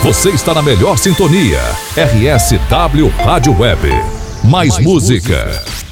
Você está na melhor sintonia. RSW Rádio Web. Mais música.